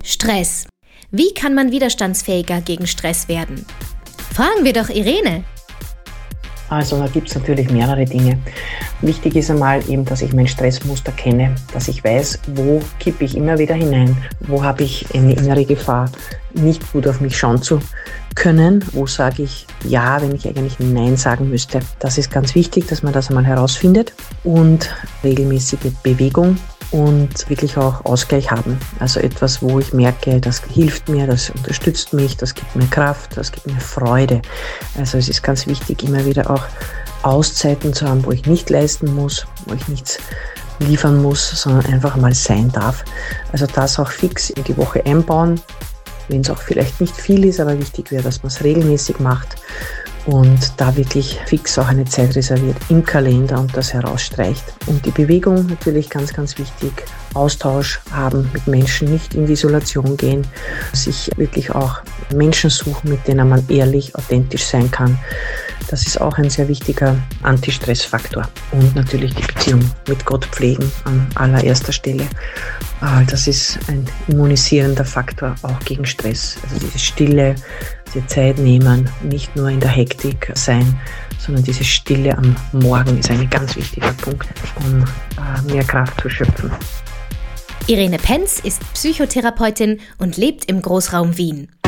Stress. Wie kann man widerstandsfähiger gegen Stress werden? Fragen wir doch Irene. Also da gibt es natürlich mehrere Dinge. Wichtig ist einmal eben, dass ich mein Stressmuster kenne, dass ich weiß, wo kippe ich immer wieder hinein, wo habe ich eine innere Gefahr, nicht gut auf mich schauen zu können, wo sage ich ja, wenn ich eigentlich Nein sagen müsste. Das ist ganz wichtig, dass man das einmal herausfindet und regelmäßige Bewegung und wirklich auch Ausgleich haben. Also etwas, wo ich merke, das hilft mir, das unterstützt mich, das gibt mir Kraft, das gibt mir Freude. Also es ist ganz wichtig, immer wieder auch Auszeiten zu haben, wo ich nicht leisten muss, wo ich nichts liefern muss, sondern einfach mal sein darf. Also das auch fix in die Woche einbauen, wenn es auch vielleicht nicht viel ist, aber wichtig wäre, dass man es regelmäßig macht und da wirklich fix auch eine Zeit reserviert im Kalender und das herausstreicht. Und die Bewegung natürlich ganz, ganz wichtig. Austausch haben mit Menschen, nicht in die Isolation gehen, sich wirklich auch Menschen suchen, mit denen man ehrlich, authentisch sein kann. Das ist auch ein sehr wichtiger Anti-Stress-Faktor. Und natürlich die Beziehung mit Gott pflegen an allererster Stelle. Das ist ein immunisierender Faktor auch gegen Stress. Also diese Stille, diese Zeit nehmen, nicht nur in der Hektik sein, sondern diese Stille am Morgen ist ein ganz wichtiger Punkt, um mehr Kraft zu schöpfen. Irene Penz ist Psychotherapeutin und lebt im Großraum Wien.